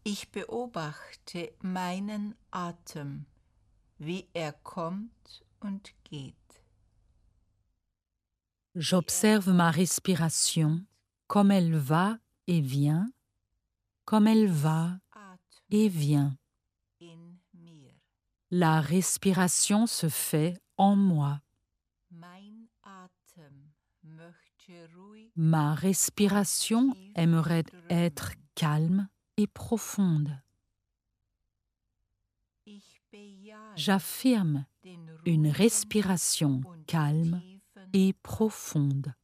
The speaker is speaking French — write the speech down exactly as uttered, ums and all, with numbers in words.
Ich beobachte meinen Atem, wie er kommt und geht. J'observe ma respiration, comme elle va et vient, comme elle va et vient. In mir. La respiration se fait en moi. Mein Atem möchte ruhig Ma respiration aimerait être calme et profonde. Ich bejahe J'affirme den une ruhigen respiration und calme tiefen et Atem. profonde.